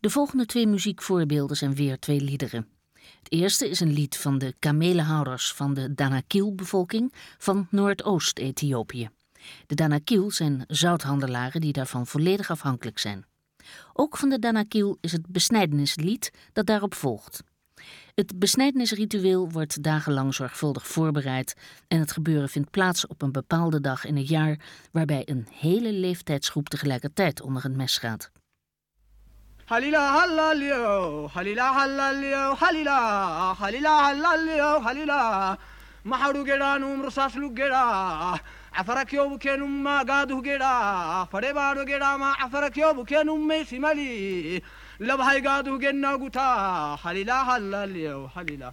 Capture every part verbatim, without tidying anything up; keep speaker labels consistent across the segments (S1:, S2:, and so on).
S1: De volgende twee muziekvoorbeelden zijn weer twee liederen. Het eerste is een lied van de kamelenhouders van de Danakil-bevolking van Noordoost-Ethiopië. De Danakil zijn zouthandelaren die daarvan volledig afhankelijk zijn. Ook van de Danakil is het besnijdenislied dat daarop volgt. Het besnijdenisritueel wordt dagenlang zorgvuldig voorbereid en het gebeuren vindt plaats op een bepaalde dag in het jaar waarbij een hele leeftijdsgroep tegelijkertijd onder het mes gaat.
S2: Halila halalio, halila halalio, halila, halila halalio, halila. Maharu geda num rusaslu geda, afarakyo bukenum magadu geda, farebaro geda ma afarakyo bukenum mesimali. Labhay gadu genna guta, halila halalio, halila.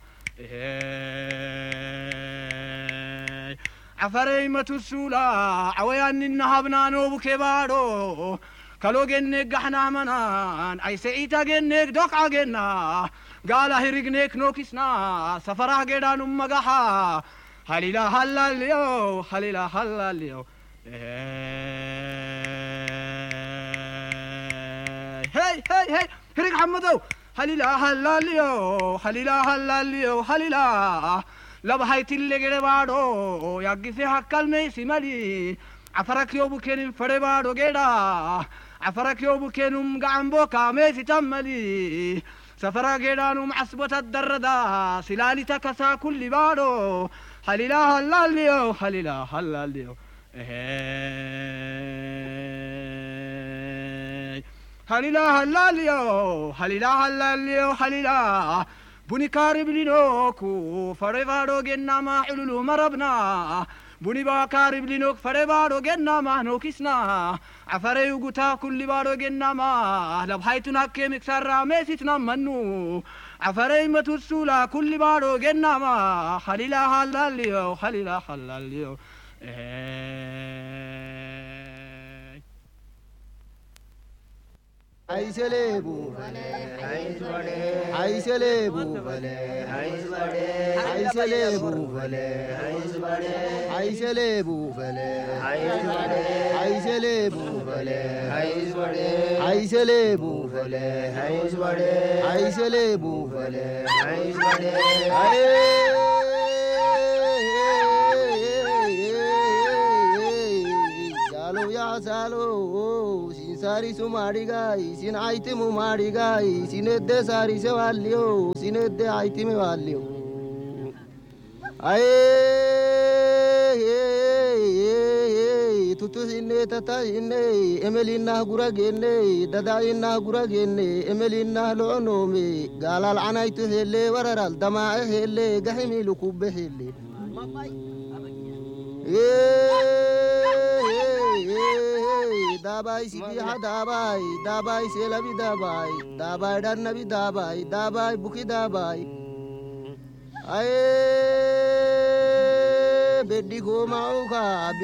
S2: Hey, afaray matusula, awayan ninhabna no bukebaro. كلو جنك جحنا منان أي سعيتا جنك دوك عجنا قال هيرجنك نوكسنا سفرة جدا نمجحا هليلا هلا اليو هليلا هلا اليو هاي هاي هاي هيرج حمدو هليلا هلا اليو هليلا هلا اليو هليلا لبهايت اللي جري بارو يجي حكال ميسي مالي عفرك يوبو كن فربارو جدا عفرك يوبو كنم قعمبو كاميسي تملي سفرا جدانو معصبة الدردا سلالي تكسا كل بارو حليلا هلا اليو حليلا هلا اليو حليلا هلا اليو حليلا هلا اليو حليلا بني كارب لنوكو فربارو جنا ما حلولو مربنا بني باكارب لنوك فربارو جنا ما نوكسنا عفري وقتا كل بارو جنا ما لبحيتنا كيمك سرا ميسيتنا منو عفري ما ترسولا كل بارو جنا ما خليلا حلا اليو خليلا حلا اليو
S3: عيسلي بوفلي عيسلي بوفلي عيسلي بوفلي عيسلي بوفلي عيسلي بوفلي عيسلي بوفلي عيسلي بوفلي سالو يا سالو ساري سماري غاي سين عيتمو ماري غاي سين اد ساري سواليو سين اد عيتمي واليو اي توتو سين تتا سين املينا غراغين دداينا غراغين املينا لعنومي قال العنايت هلي وررال دماء هلي غحمي لكوب هلي dabai sidi ha dabai dabai selabi dabai dabai dan nabi dabai dabai buki dabai ay beddi ko mauka